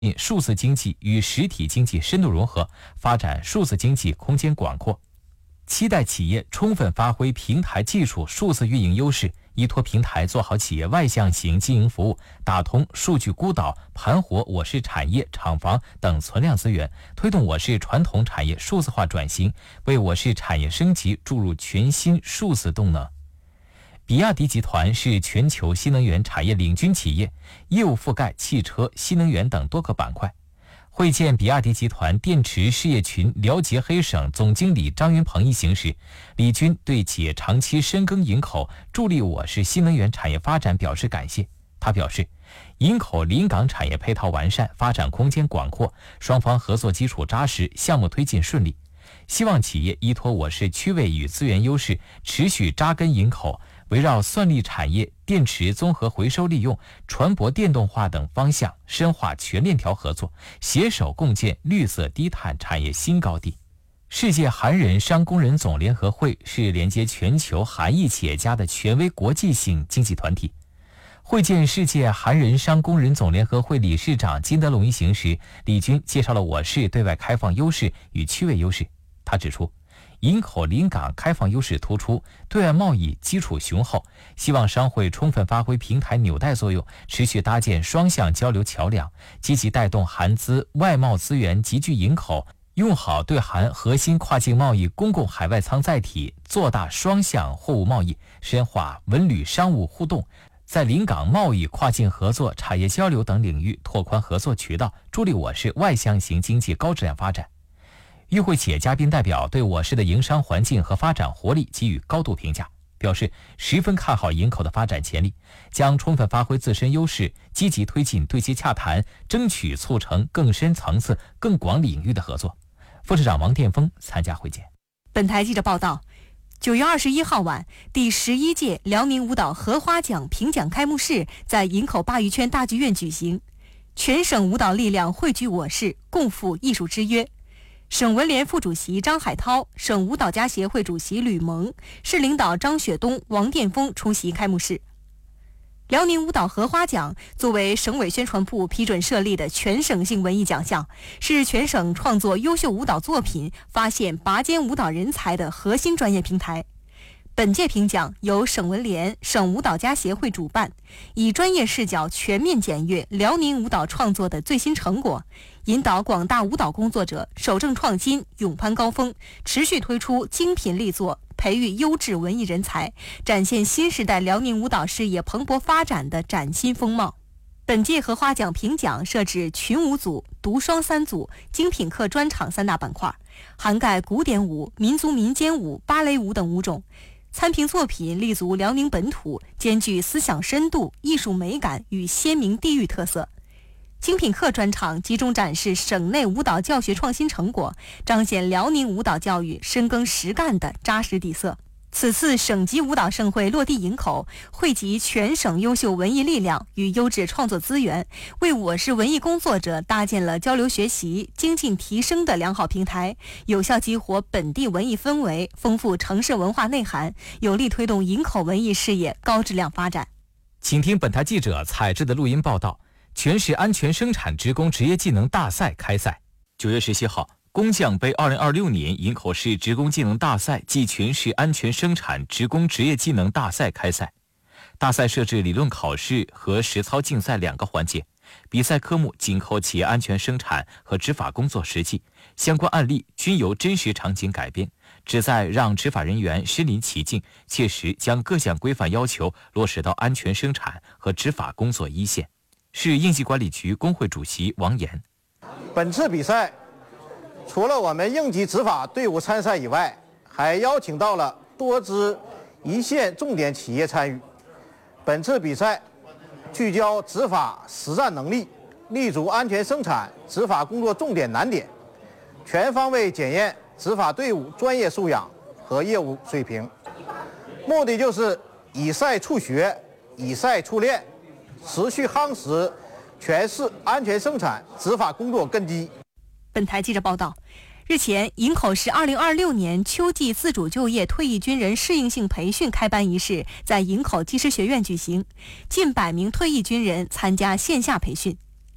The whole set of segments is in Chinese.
数字经济与实体经济深度融合，发展数字经济空间广阔。期待企业充分发挥平台技术数字运营优势，依托平台做好企业外向型经营服务，打通数据孤岛，盘活我市产业、厂房等存量资源，推动我市传统产业数字化转型，为我市产业升级注入全新数字动能。比亚迪集团是全球新能源产业领军企业，业务覆盖汽车、新能源等多个板块。会见比亚迪集团电池事业群辽捷黑省总经理张云鹏一行时，李军对企业长期深耕营口，助力我市新能源产业发展表示感谢。他表示，营口临港产业配套完善，发展空间广阔，双方合作基础扎实，项目推进顺利。希望企业依托我市区位与资源优势，持续扎根营口，围绕算力产业、电池综合回收利用、船舶电动化等方向，深化全链条合作，携手共建绿色低碳产业新高地。世界韩人商工人总联合会是连接全球韩裔企业家的权威国际性经济团体。会见世界韩人商工人总联合会理事长金德龙一行时，李军介绍了我市对外开放优势与区位优势。他指出，营口临港开放优势突出，对外贸易基础雄厚，希望商会充分发挥平台纽带作用，持续搭建双向交流桥梁，积极带动韩资外贸资源集聚营口，用好对韩核心跨境贸易公共海外舱载体，做大双向货物贸易，深化文旅商务互动，在临港贸易、跨境合作、产业交流等领域拓宽合作渠道，助力我市外向型经济高质量发展。与会企业嘉宾代表对我市的营商环境和发展活力给予高度评价，表示十分看好营口的发展潜力，将充分发挥自身优势，积极推进对接洽谈，争取促成更深层次、更广领域的合作。副市长王殿峰参加会见。 本台记者报道，9月21号晚，第11届辽宁舞蹈荷花奖评奖开幕式在营口鲅鱼圈大剧院举行，全省舞蹈力量汇聚我市，共赴艺术之约。省文联副主席张海涛、省舞蹈家协会主席吕蒙、市领导张雪东、王殿峰出席开幕式。辽宁舞蹈荷花奖作为省委宣传部批准设立的全省性文艺奖项，是全省创作优秀舞蹈作品、发现拔尖舞蹈人才的核心专业平台。本届评奖由省文联、省舞蹈家协会主办，以专业视角全面检阅辽宁舞蹈创作的最新成果，引导广大舞蹈工作者守正创新、勇攀高峰，持续推出精品力作，培育优质文艺人才，展现新时代辽宁舞蹈事业蓬勃发展的崭新风貌。本届荷花奖评奖设置群舞组、独双3组、精品课专场3大板块，涵盖古典舞、民族民间舞、芭蕾舞等舞种。参评作品立足辽宁本土，兼具思想深度、艺术美感与鲜明地域特色。精品课专场集中展示省内舞蹈教学创新成果，彰显辽宁舞蹈教育深耕实干的扎实底色。此次省级舞蹈盛会落地营口，汇集全省优秀文艺力量与优质创作资源，为我市文艺工作者搭建了交流学习、精进提升的良好平台，有效激活本地文艺氛围，丰富城市文化内涵，有力推动营口文艺事业高质量发展。 请听本台记者采制的录音报道：全市安全生产职工职业技能大赛开赛。9月17号。工匠杯2026年营口市职工技能大赛暨全市安全生产职工职业技能大赛开赛。大赛设置理论考试和实操竞赛2个环节，比赛科目紧扣企业安全生产和执法工作实际，相关案例均由真实场景改编，旨在让执法人员身临其境，切实将各项规范要求落实到安全生产和执法工作一线。市应急管理局工会主席王岩： 本次比赛除了我们应急执法队伍参赛以外，还邀请到了多支一线重点企业参与。本次比赛聚焦执法实战能力，立足安全生产执法工作重点难点，全方位检验执法队伍专业素养和业务水平。目的就是以赛促学，以赛促练，持续夯实全市安全生产执法工作根基。 本台记者报道，日前，营口市2026年秋季自主就业退役军人适应性培训开班仪式在营口技师学院举行，近100名退役军人参加线下培训。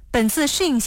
本次适应性